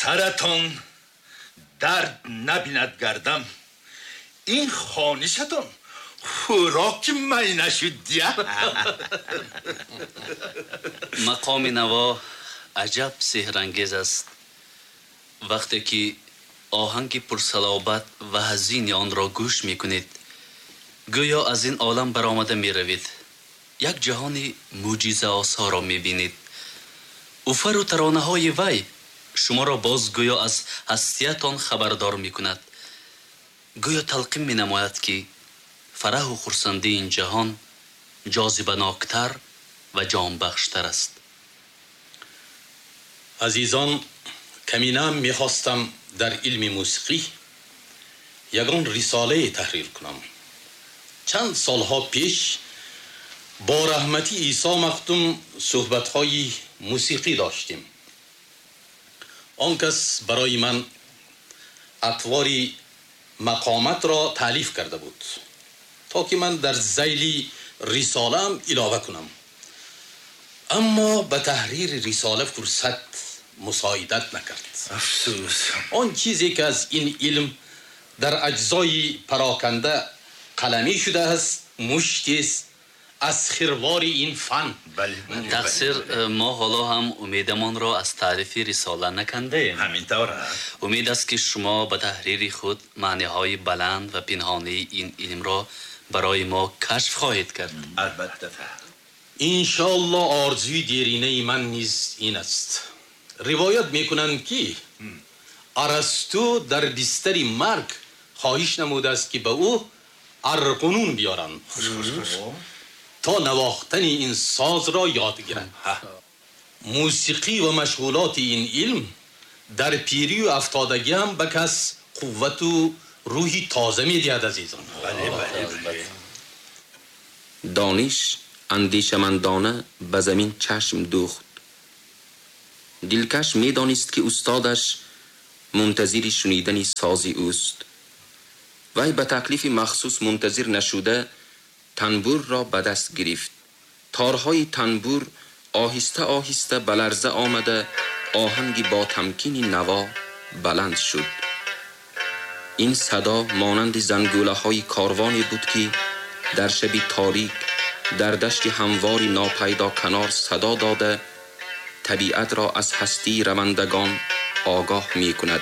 سرتان درد نبیند گردم، این خانشتان خوراک می نشدیه. مقام نوا عجب سحرانگیز است. وقتی که آهنگ پرصلابت و حزین آن را گوش می کنید، گویا از این عالم برآمده می روید. یک جهان معجزه آسا را می بینید. افر و ترانه های وی شما را باز گویا از هستیتان خبردار می کند. گویا تلقین می نماید که فرح و خرسندی این جهان جاذبه ناکتر و جان بخشتر است. عزیزان، کمینم میخواستم در علم موسیقی یگان رساله تحریر کنم. چند سالها پیش با رحمتی عیسی مختوم صحبت‌های موسیقی داشتیم. آن کس برای من اطوار مقامت را تالیف کرده بود تا که من در ذیل رساله‌ام علاوه کنم، اما به تحریر رساله فرصت مساعدت نکرد. افسوس. آن چیزی که از این علم در اجزای پراکنده قلمی شده است مشتی است از خروار این فن. تقصیر ما حالا هم امیدمان را از تعریف رساله نکنده ایم. همینطور است. امید است که شما به تحریر خود معنی‌های بلند و پنهانی این علم را برای ما کشف خواهید کرد. البته. انشاءالله آرزوی دیرینه من نیز این است. روایت میکنند که ارسطو در بستر مرگ خواهش نموده است که به او ارغنون بیارند تا نواختن این ساز را یاد گیرد. موسیقی و مشغولات این علم در پیری و افتادگی هم به کس قوت و روحی تازه میدهد عزیزان. دانش اندیشمندانه به زمین چشم دوخت. دلکش میدانست که استادش منتظر شنیدن سازی اوست. وی به تکلیف مخصوص منتظر نشده تنبور را به دست گرفت. تارهای تنبور آهسته آهسته به لرزه آمده آهنگی با تمکین نوا بلند شد. این صدا مانند زنگوله های کاروانی بود که در شب تاریک در دشت همواری ناپیدا کنار صدا داده طبیعت را از هستی روندگان آگاه می کند.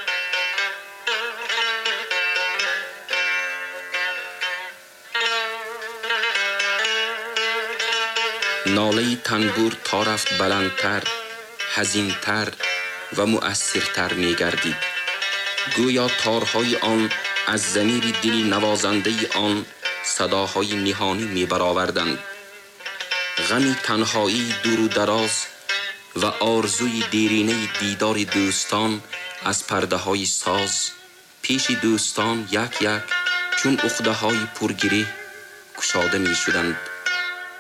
ناله تنبور تا رفت بلندتر، حزینتر و مؤثرتر می گردید. گویا تارهای آن از ضمیر دلی نوازنده آن صداهای نهانی می برآوردند. غمی تنهایی دور و دراز و آرزوی دیرینه دیدار دوستان از پرده های ساز پیش دوستان یک یک چون عقده های پرگره گشاده می شدند.